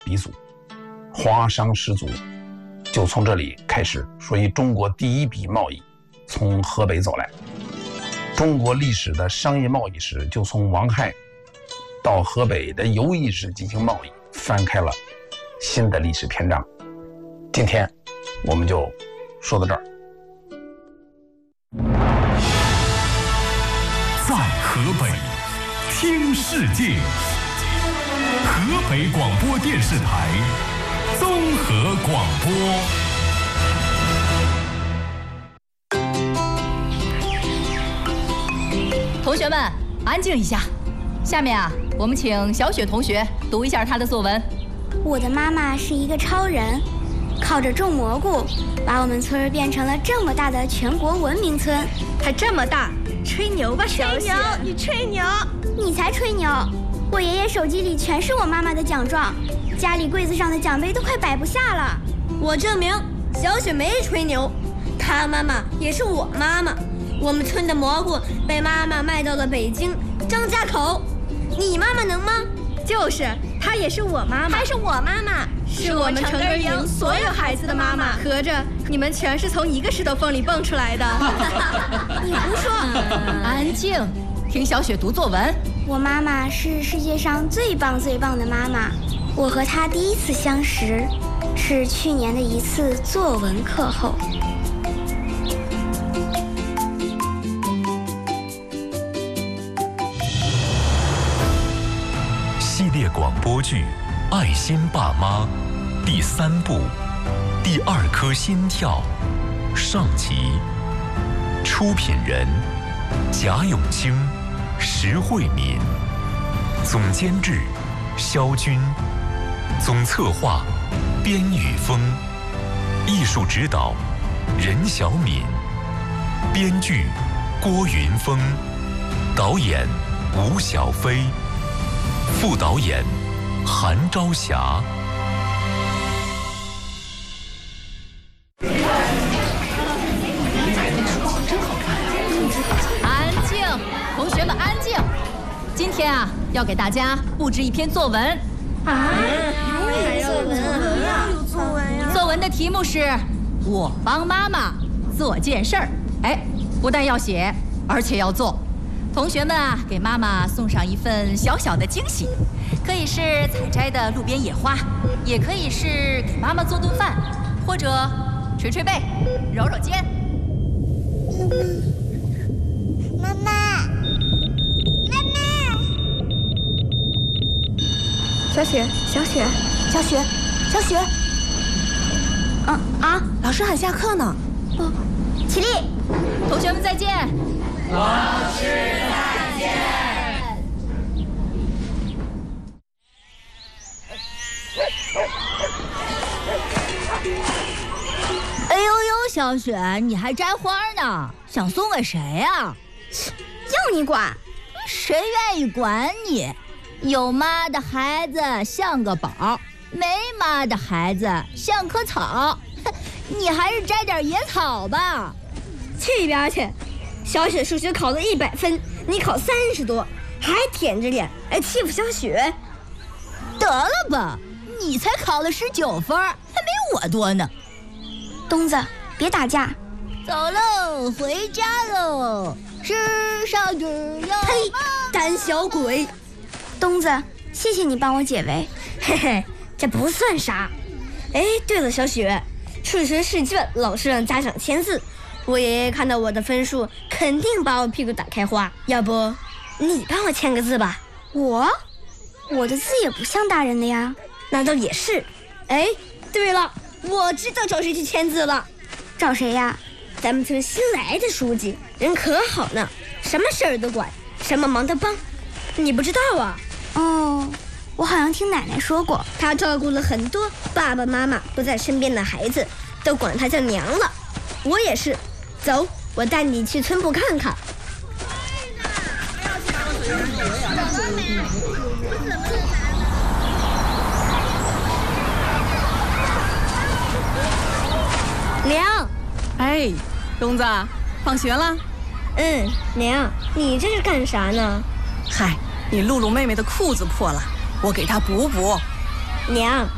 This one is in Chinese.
鼻祖，华商氏族就从这里开始，属于中国第一笔贸易从河北走来。中国历史的商业贸易史就从王亥到河北的游艺史进行贸易，翻开了新的历史篇章。今天我们就说到这儿。 在河北听世界，河北广播电视台综合广播。 同学们，安静一下。下面啊，我们请小雪同学读一下她的作文。 我的妈妈是一个超人，靠着种蘑菇，把我们村变成了这么大的全国文明村。 还这么大，吹牛吧，小雪！ 你吹牛，你才吹牛！我爷爷手机里全是我妈妈的奖状，家里柜子上的奖杯都快摆不下了。 我证明，小雪没吹牛，她妈妈也是我妈妈。我们村的蘑菇被妈妈卖到了北京、张家口，你妈妈能吗？ 就是，她也是我妈妈， 还是我妈妈， 是我们成根营所有孩子的妈妈。合着你们全是从一个石头缝里蹦出来的。你胡说！ 安静，听小雪读作文。 我妈妈是世界上最棒最棒的妈妈。我和她第一次相识，是去年的一次作文课后。 系列广播剧《爱心爸妈》第3部，第2颗心跳上集。出品人贾永清、石慧敏，总监制肖军，总策划边宇峰，艺术指导任小敏，编剧郭云峰，导演吴小飞，副导演韩朝霞。 安静，同学们安静。今天啊，要给大家布置一篇作文。 有作文呀！ 作文的题目是“我帮妈妈做件事儿”。哎，不但要写，而且要做。同学们啊，给妈妈送上一份小小的惊喜，可以是采摘的路边野花，也可以是给妈妈做顿饭，或者捶捶背、揉揉肩。 妈妈， 小雪，老师喊下课呢。 起立！ 同学们再见。 老师再见。 哎呦呦，小雪，你还摘花呢？想送给谁呀？ 要你管？ 谁愿意管你？有妈的孩子像个宝，没妈的孩子像棵草。你还是摘点野草吧。 去一边去！小雪数学考了100分，你考30多，还舔着脸来欺负小雪。 得了吧，你才考了19分，还没我多呢。 东子，别打架。 走喽，回家喽。世上只有呸！胆小鬼！ 东子，谢谢你帮我解围。 嘿嘿，这不算啥。哎，对了，小雪，数学试卷老师让家长签字，我爷爷看到我的分数，肯定把我屁股打开花。要不，你帮我签个字吧？ 我的字也不像大人的呀。 那倒也是。哎，对了，我知道找谁去签字了。 找谁呀？ 咱们村新来的书记，人可好呢，什么事儿都管，什么忙都帮。你不知道啊？ 哦，我好像听奶奶说过， 他照顾了很多爸爸妈妈不在身边的孩子，都管他叫娘了。我也是。走，我带你去村部看看。娘， 哎，东子，放学了？ 娘，你这是干啥呢？ 嗨，你露露妹妹的裤子破了，我给她补补。 娘，